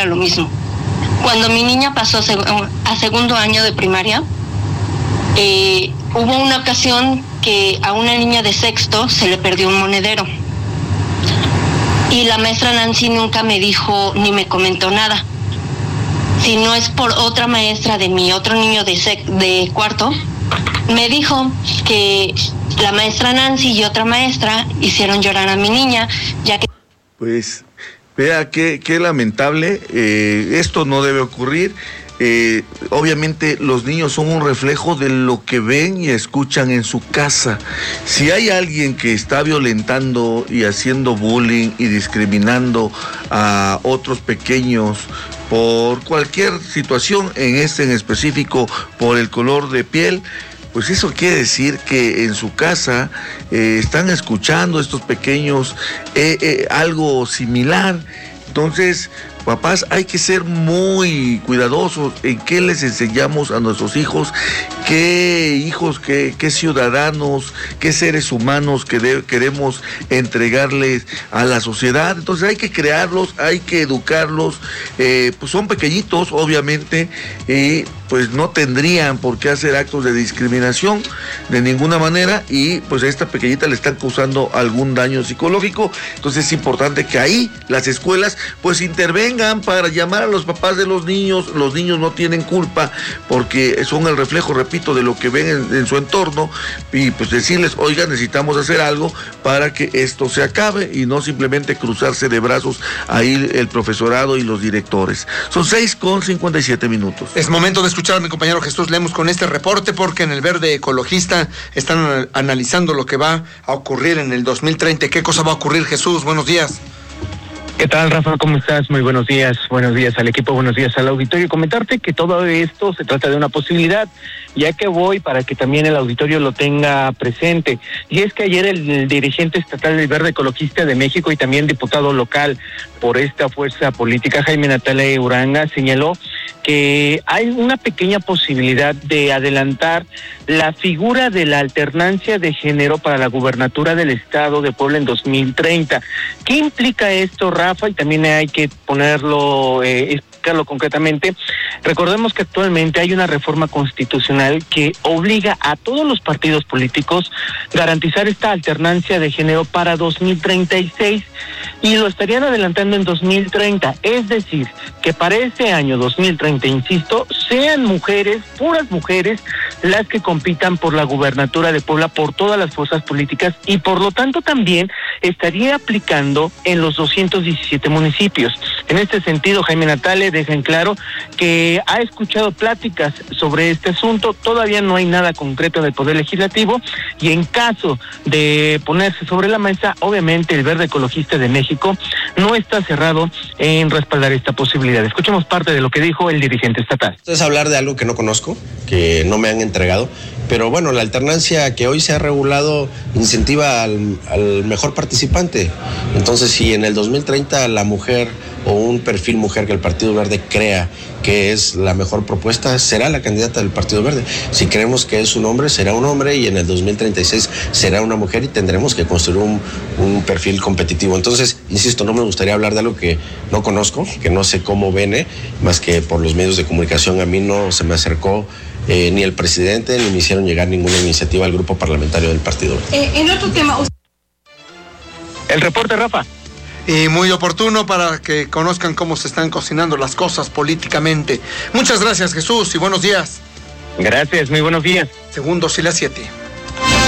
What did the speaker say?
era lo mismo. Cuando mi niña pasó a segundo año de primaria, hubo una ocasión que a una niña de sexto se le perdió un monedero. Y la maestra Nancy nunca me dijo ni me comentó nada. Si no es por otra maestra de mi otro niño de cuarto, me dijo que la maestra Nancy y otra maestra hicieron llorar a mi niña, ya que... Pues, vea qué lamentable, esto no debe ocurrir. Obviamente los niños son un reflejo de lo que ven y escuchan en su casa. Si hay alguien que está violentando y haciendo bullying y discriminando a otros pequeños por cualquier situación, en específico por el color de piel, pues eso quiere decir que en su casa están escuchando estos pequeños algo similar. Entonces, papás, hay que ser muy cuidadosos en qué les enseñamos a nuestros hijos, qué ciudadanos, qué seres humanos queremos entregarles a la sociedad. Entonces hay que crearlos, hay que educarlos, pues son pequeñitos, obviamente, y pues no tendrían por qué hacer actos de discriminación de ninguna manera, y pues a esta pequeñita le están causando algún daño psicológico. Entonces es importante que ahí las escuelas pues intervengan para llamar a los papás de los niños no tienen culpa porque son el reflejo, repito, de lo que ven en su entorno, y pues decirles, oiga, necesitamos hacer algo para que esto se acabe y no simplemente cruzarse de brazos ahí el profesorado y los directores. Son 6:57. Es momento de escuchar a mi compañero Jesús Lemus con este reporte, porque en el Verde Ecologista están analizando lo que va a ocurrir en el 2030. ¿Qué cosa va a ocurrir, Jesús? Buenos días. ¿Qué tal, Rafa? ¿Cómo estás? Muy buenos días al equipo, buenos días al auditorio. Comentarte que todo esto se trata de una posibilidad, ya que voy para que también el auditorio lo tenga presente. Y es que ayer el dirigente estatal del Verde Ecologista de México y también diputado local por esta fuerza política, Jaime Natale Uranga, señaló que hay una pequeña posibilidad de adelantar la figura de la alternancia de género para la gubernatura del estado de Puebla en 2030. ¿Qué implica esto, Rafa? Y también hay que ponerlo, explicarlo concretamente. Recordemos que actualmente hay una reforma constitucional que obliga a todos los partidos políticos garantizar esta alternancia de género para 2036 y lo estarían adelantando en 2030. Es decir, que para ese año 2030, insisto, sean mujeres, puras mujeres, las que compitan por la gubernatura de Puebla por todas las fuerzas políticas, y por lo tanto también estaría aplicando en los 217 municipios. En este sentido, Jaime Natale deja en claro que ha escuchado pláticas sobre este asunto, todavía no hay nada concreto en el Poder Legislativo, y en caso de ponerse sobre la mesa, obviamente el Verde Ecologista de México no está cerrado en respaldar esta posibilidad. Escuchemos parte de lo que dijo el dirigente estatal. Es hablar de algo que no conozco, que no me han entregado, pero bueno, la alternancia que hoy se ha regulado incentiva al mejor participante. Entonces, si en el 2030 la mujer o un perfil mujer que el Partido Verde crea que es la mejor propuesta, será la candidata del Partido Verde. Si creemos que es un hombre, será un hombre, y en el 2036 será una mujer, y tendremos que construir un perfil competitivo. Entonces, insisto, no me gustaría hablar de algo que no conozco, que no sé cómo viene, más que por los medios de comunicación. A mí no se me acercó ni el presidente, ni me hicieron llegar ninguna iniciativa al grupo parlamentario del Partido Verde. En otro tema... El reporte, Rafa. Y muy oportuno para que conozcan cómo se están cocinando las cosas políticamente. Muchas gracias, Jesús, y buenos días. Gracias, muy buenos días. Segundos y las 7.